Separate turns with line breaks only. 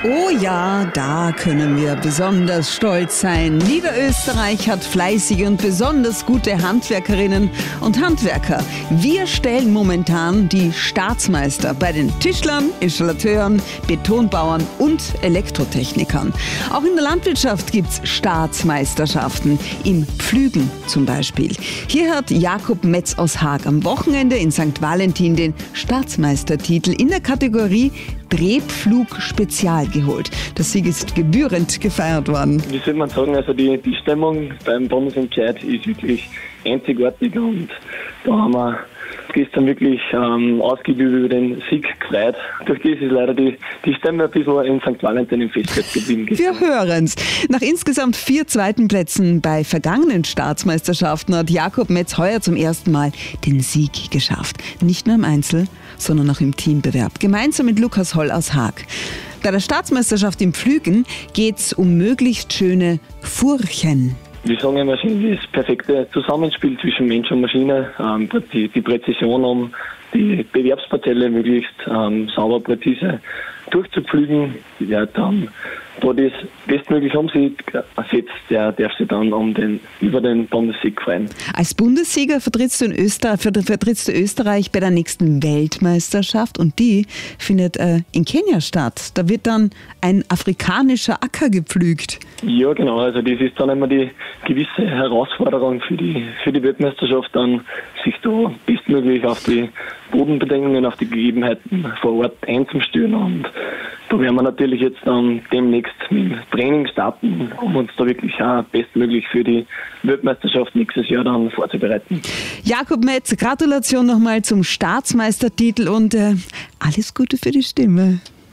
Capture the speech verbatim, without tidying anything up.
Oh ja, da können wir besonders stolz sein. Niederösterreich hat fleißige und besonders gute Handwerkerinnen und Handwerker. Wir stellen momentan die Staatsmeister bei den Tischlern, Installateuren, Betonbauern und Elektrotechnikern. Auch in der Landwirtschaft gibt's Staatsmeisterschaften, im Pflügen zum Beispiel. Hier hat Jakob Metz aus Haag am Wochenende in Sankt Valentin den Staatsmeistertitel in der Kategorie Drehpflug Spezial geholt. Der Sieg ist gebührend gefeiert worden.
Wie soll man sagen, also die, die Stimmung beim Bundesentscheid ist wirklich einzigartig und da haben wir gestern wirklich ähm, ausgiebig über den Sieg gefreut. Durch das ist leider die, die Stimme ein bisschen in Sankt Valentin im Festfeld geblieben.
Wir hören's. Nach insgesamt vier zweiten Plätzen bei vergangenen Staatsmeisterschaften hat Jakob Metz heuer zum ersten Mal den Sieg geschafft. Nicht nur im Einzel, sondern auch im Teambewerb. Gemeinsam mit Lukas Holl aus Haag. Bei der Staatsmeisterschaft im Pflügen geht's um möglichst schöne Furchen.
Wir sagen immer schon, das perfekte Zusammenspiel zwischen Mensch und Maschine, ähm, die, die Präzision, um die Bewerbsparzelle möglichst ähm, sauber, präzise durchzupflügen. Der dann, da das bestmöglich umsetzt, der darf sich dann um den, über den Bundessieg freuen.
Als Bundessieger vertrittst du, in Österreich, vertrittst du Österreich bei der nächsten Weltmeisterschaft und die findet äh, in Kenia statt. Da wird dann ein afrikanischer Acker gepflügt.
Ja, genau. Also das ist dann immer die gewisse Herausforderung für die, für die Weltmeisterschaft, dann sich da bestmöglich auf die Bodenbedingungen, auf die Gegebenheiten vor Ort einzustellen. Und da werden wir natürlich jetzt dann demnächst mit dem Training starten, um uns da wirklich auch bestmöglich für die Weltmeisterschaft nächstes Jahr dann vorzubereiten.
Jakob Metz, Gratulation nochmal zum Staatsmeistertitel und äh, alles Gute für die Stimme.